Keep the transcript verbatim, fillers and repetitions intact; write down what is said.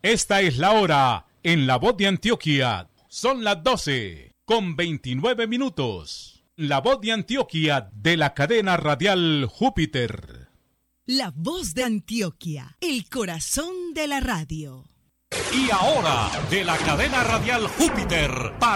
Esta es la hora en La Voz de Antioquia. Son las doce con veintinueve minutos. La Voz de Antioquia de la cadena radial Júpiter. La Voz de Antioquia, el corazón de la radio. Y ahora, de la cadena radial Júpiter.